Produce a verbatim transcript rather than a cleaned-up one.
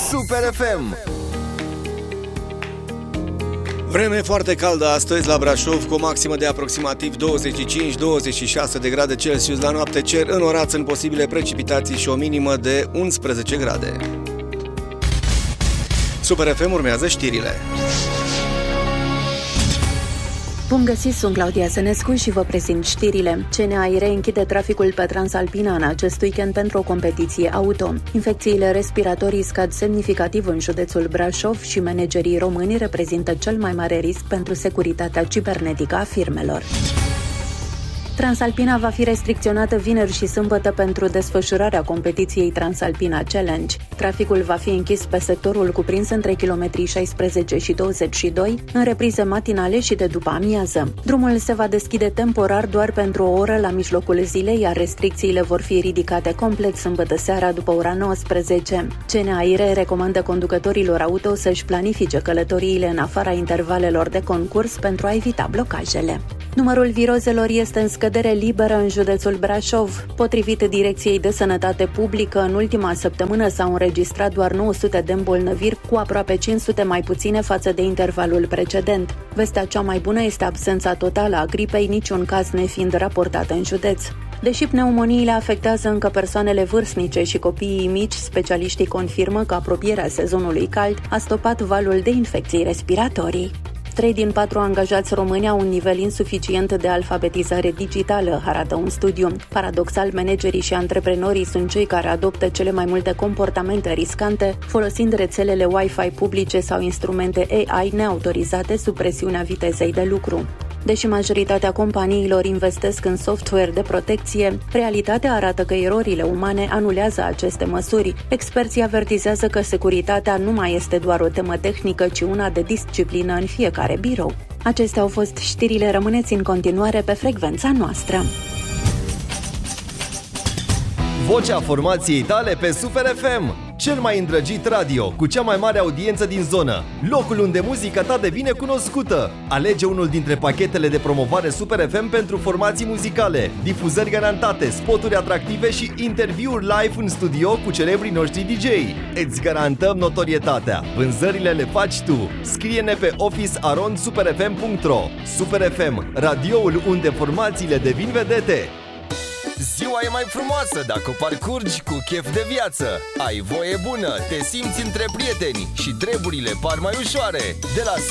Super F M. Vreme foarte caldă astăzi la Brașov, cu o maximă de aproximativ douăzeci și cinci douăzeci și șase de grade Celsius. La noapte cer înorat, în posibile precipitații și o minimă de unsprezece grade. Super F M, urmează știrile. Bun găsit, sunt Claudia Sănescu și vă prezint știrile. C N A I reînchide traficul pe Transalpina în acest weekend pentru o competiție auto. Infecțiile respiratorii scad semnificativ în județul Brașov și managerii români reprezintă cel mai mare risc pentru securitatea cibernetică a firmelor. Transalpina va fi restricționată vineri și sâmbătă pentru desfășurarea competiției Transalpina Challenge. Traficul va fi închis pe sectorul cuprins între kilometrii șaisprezece și douăzeci și doi, în reprize matinale și de după amiază. Drumul se va deschide temporar doar pentru o oră la mijlocul zilei, iar restricțiile vor fi ridicate complet sâmbătă seara după ora nouăsprezece. C N A I recomandă conducătorilor auto să-și planifice călătoriile în afara intervalelor de concurs pentru a evita blocajele. Numărul virozelor este în scădere liberă în județul Brașov. Potrivit Direcției de Sănătate Publică, în ultima săptămână s-au înregistrat doar nouă sute de îmbolnăviri, cu aproape cinci sute mai puține față de intervalul precedent. Vestea cea mai bună este absența totală a gripei, niciun caz nefiind raportat în județ. Deși pneumoniile afectează încă persoanele vârstnice și copiii mici, specialiștii confirmă că apropierea sezonului cald a stopat valul de infecții respiratorii. Trei din patru angajați români au un nivel insuficient de alfabetizare digitală, arată un studiu. Paradoxal, managerii și antreprenorii sunt cei care adoptă cele mai multe comportamente riscante, folosind rețelele Wi-Fi publice sau instrumente A I neautorizate sub presiunea vitezei de lucru. Deși majoritatea companiilor investesc în software de protecție, realitatea arată că erorile umane anulează aceste măsuri. Experții avertizează că securitatea nu mai este doar o temă tehnică, ci una de disciplină în fiecare birou. Acestea au fost știrile, rămâneți în continuare pe frecvența noastră. Vocea formației tale pe Super F M. Cel mai îndrăgit radio, cu cea mai mare audiență din zonă. Locul unde muzica ta devine cunoscută. Alege unul dintre pachetele de promovare Super F M pentru formații muzicale, difuzări garantate, spoturi atractive și interviuri live în studio cu celebrii noștri D J. Îți garantăm notorietatea. Vânzările le faci tu. Scrie-ne pe office arond super f m punct r o. Super F M, radioul unde formațiile devin vedete. Ziua e mai frumoasă dacă o parcurgi cu chef de viață. Ai voie bună, te simți între prieteni și treburile par mai ușoare. De la